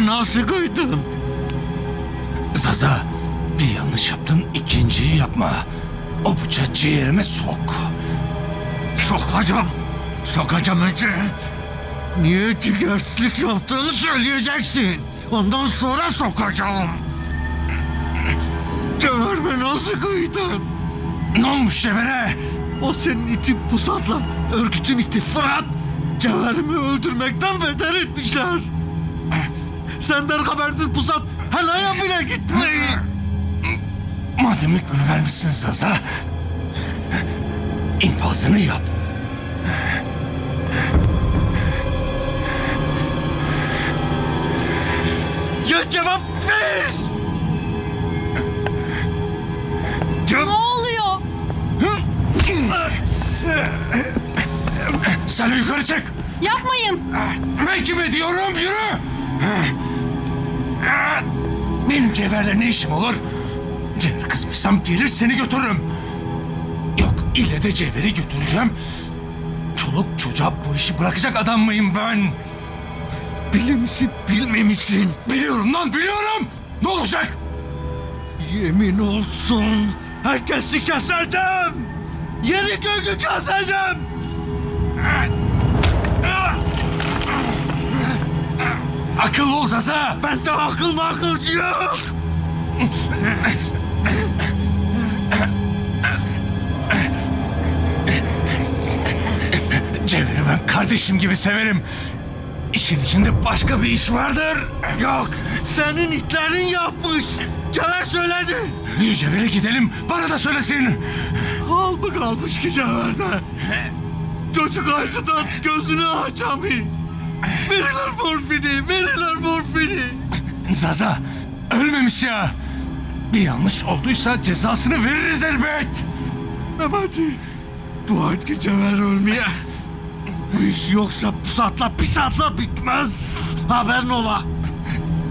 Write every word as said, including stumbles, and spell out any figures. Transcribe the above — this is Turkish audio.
Cevherime nasıl kıydın? Zaza, bir yanlış yaptın, ikinciyi yapma. O bıçağı ciğerime sok. Sokacağım. Sokacağım önce. Niye ciğersizlik yaptığını söyleyeceksin. Ondan sonra sokacağım. Cevherime nasıl kıydın? Ne olmuş Cevher'e? O senin itin Pusat'la örgütün iti Fırat Cevherimi öldürmekten beter etmişler. Senden habersiz Pusat helaya bile gitmeyi. Madem hükmünü vermişsin Zaza, infazını yap. Ya cevap ver. Ne Cevap. oluyor? Sen yukarı çık. Yapmayın. Ben kime diyorum, yürü. Benim Cevher'le ne işim olur? Cevher kızmışsam gelir seni götürürüm. Yok, ille de Cevher'i götüreceğim. Çoluk çocuğa bu işi bırakacak adam mıyım ben? Bilir misin bilmemişsin. Biliyorum lan, biliyorum. Ne olacak? Yemin olsun herkesi keserdim. Yeni göğü keserdim. Akıllı ol Zaza. Bende akıl makıl yok. Cevher'i ben kardeşim gibi severim. İşin içinde başka bir iş vardır. Yok senin itlerin yapmış. Cevher söyledi. Yürü Cevher'e gidelim, bana da söylesin. Hal mı kalmış ki Cevher'de? Çocuk acıdan gözünü açamıyor. Verirler morfini, verirler morfini. Zaza, ölmemiş ya. Bir yanlış olduysa cezasını veririz elbet. Memati, dua et ki Cevher ölmeye. Bu iş yoksa pusatla pisatla bitmez. Haberin ola.